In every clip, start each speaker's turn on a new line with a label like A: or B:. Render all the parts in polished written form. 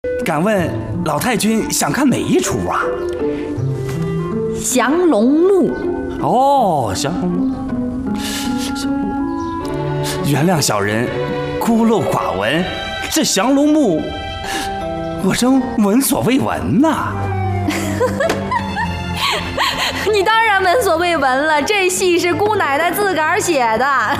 A: 敢问老太君想看哪一出啊？
B: 降龙木。
A: 哦，降龙木。原谅小人孤陋寡闻，这降龙木我真闻所未闻呐。
B: 你当然闻所未闻了，这戏是姑奶奶自个儿写的。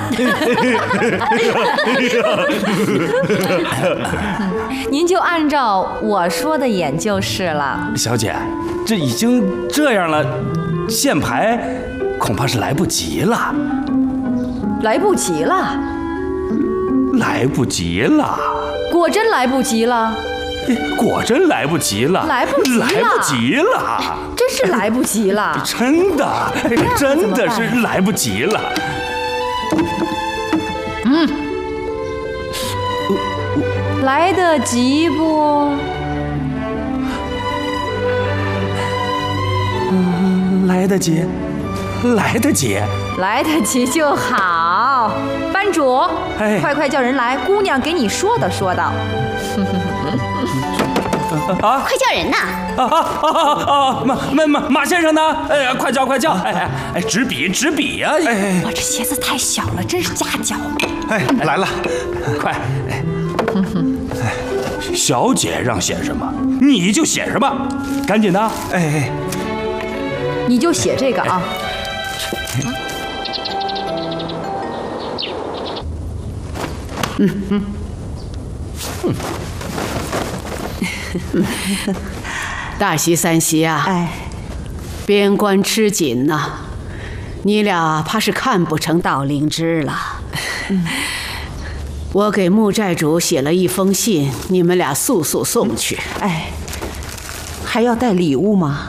B: 您就按照我说的演就是了。
A: 小姐，这已经这样了，现排恐怕是来不及了。
B: 来不及了？
A: 来不及了？
B: 果真来不及了？
A: 果真来不及了，
B: 来不及了，
A: 来不及了，
B: 真是来不及了，
A: 真的是来不及了。
B: 来得及不？
A: 来得及，来得及，来
B: 得及就好。班主，快叫人来，姑娘给你说道说道。
C: 快叫人呐！
A: 马先生呢？哎，快叫！哎，纸笔呀！哎，
B: 我这鞋子太小了，真是夹脚。
A: 哎，来了，快！小姐让写什么，你就写什么，赶紧的！哎，
B: 你就写这个啊。
D: 大喜三喜啊！边关吃紧呐，你俩怕是看不成道灵芝了。我给穆寨主写了一封信，你们俩速送去。
E: 还要带礼物吗？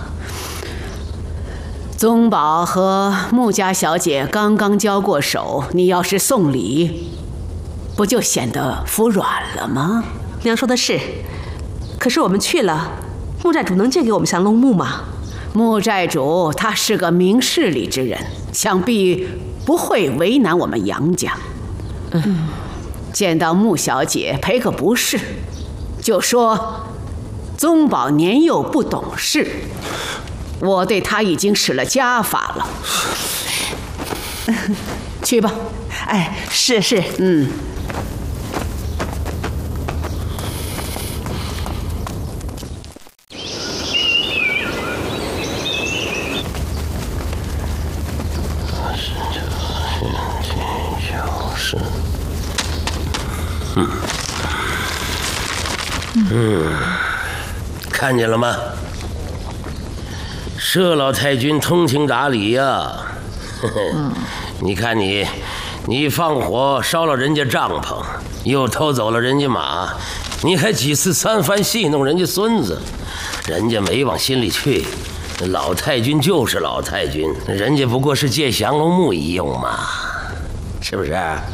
D: 宗保和穆家小姐刚刚交过手，你要是送礼，不就显得服软了吗？
E: 娘说的是，可是我们去了，穆寨主能借给我们降龙木吗？
D: 穆寨主他是个明事理之人，想必不会为难我们杨家。见到穆小姐赔个不是，就说宗保年幼不懂事，我对他已经使了家法了。去吧。
E: 是。
F: 看见了吗？佘老太君通情达理呀。你看你放火烧了人家帐篷，又偷走了人家马，你还几次三番戏弄人家孙子，人家没往心里去。老太君就是老太君，人家不过是借降龙木一用嘛，是不是？